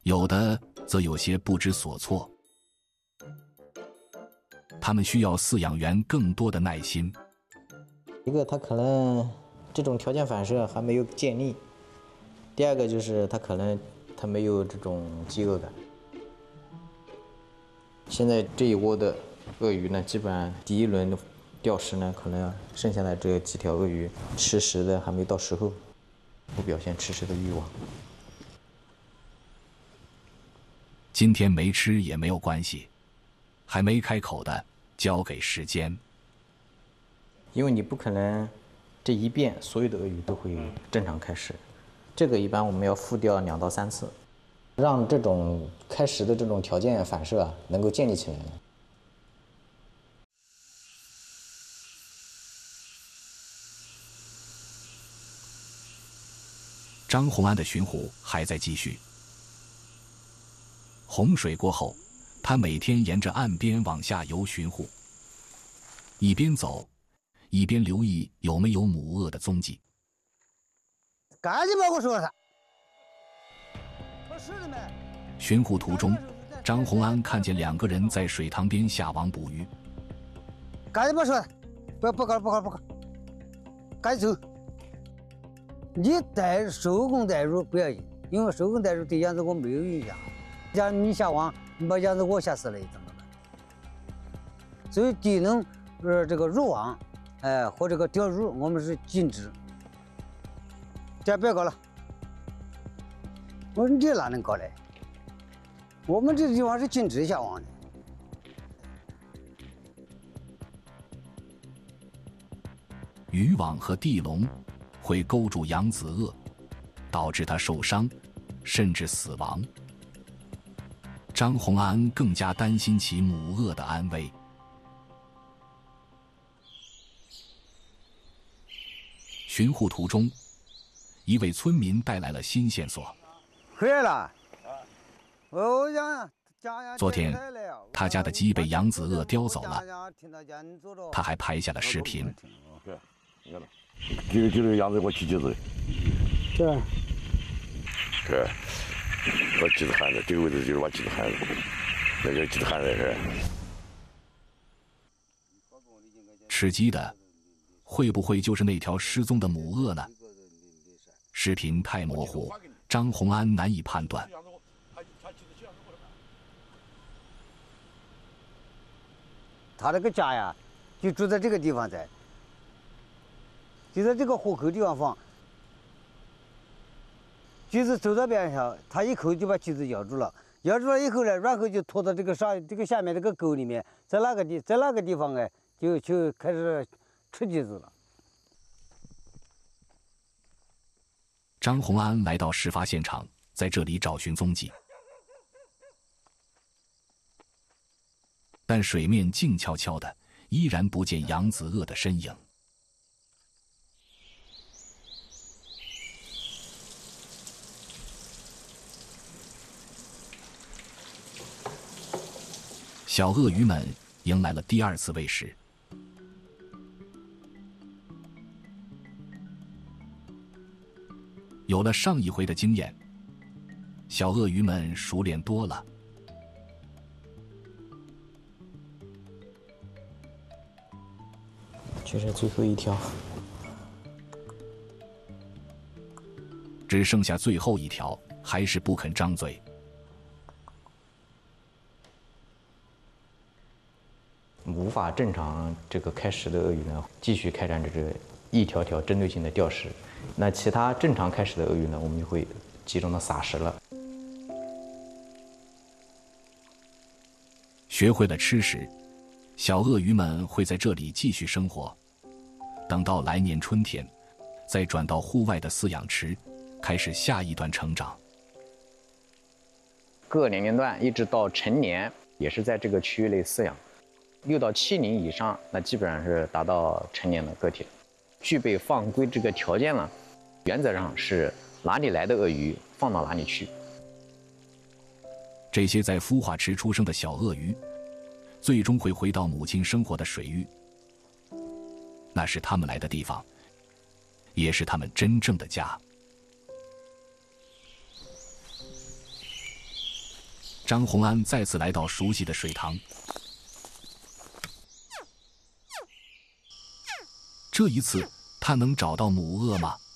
有的则有些不知所措。他们需要饲养员更多的耐心。 一个，他可能这种条件反射还没有建立；第二个就是他可能他没有这种饥饿感。现在这一窝的鳄鱼呢，基本上第一轮钓食呢，可能剩下的这几条鳄鱼吃食的还没到时候，不表现吃食的欲望。 今天没吃也没有关系，还没开口的交给时间。 因为你不可能这一遍所有的鳄鱼都会正常开食，这个一般我们要复钓2到3次，让这种开食的这种条件反射能够建立起来。 张洪安的巡湖还在继续。洪水过后，他每天沿着岸边往下游巡湖，一边走一边留意有没有母鳄的踪迹。 赶紧把我说他。 巡湖途中，张洪安看见2个人在水塘边下网捕鱼。 赶紧把说他，不搞，赶紧走。你收工带入不要紧，因为收工带入对扬子鳄没有影响。假如你下网，你把扬子鳄吓死了怎么办？所以低能这个入网，和这个钓入我们是禁止。这别搞了。我说你这哪能搞嘞？我们这地方是禁止下网的。 渔网和地笼会勾住扬子鳄，导致它受伤，甚至死亡。张洪安更加担心其母鳄的安危。巡护途中，一位村民带来了新线索。 回来了。 昨天，他家的鸡被扬子鳄叼走了。他还拍下了视频。 就是扬子鳄起鸡子。 对。 对。把鸡子喊的，这个位置就是把鸡子喊的，那就是鸡子喊的是。 吃鸡的，会不会就是那条失踪的母鳄呢？视频太模糊，张洪安难以判断。 他这个家呀，就住在这个地方在，就在这个虎口地方放。鸡子走到边上，他一口就把鸡子咬住了，咬住了以后呢，然后就拖到这个下面这个沟里面，在那个地方哎，就开始吃鸡子了。 张洪安来到事发现场，在这里找寻踪迹，但水面静悄悄的，依然不见扬子鳄的身影。小鳄鱼们迎来了第2次喂食。有了上一回的经验，小鳄鱼们熟练多了。 这是最后一条， 只剩下最后一条，还是不肯张嘴。 无法正常这个开食的鳄鱼呢，继续开展这个一条条针对性的钓食。那其他正常开食的鳄鱼呢，我们就会集中的撒食了。 学会了吃食，小鳄鱼们会在这里继续生活。等到来年春天，再转到户外的饲养池，开始下一段成长。 各年龄段一直到成年，也是在这个区域内饲养。6到7年以上，那基本上是达到成年的个体了，具备放归这个条件了。原则上是哪里来的鳄鱼放到哪里去。 这些在孵化池出生的小鳄鱼，最终会回到母亲生活的水域，那是他们来的地方，也是他们真正的家。 张洪安再次来到熟悉的水塘，这一次他能找到母鳄吗？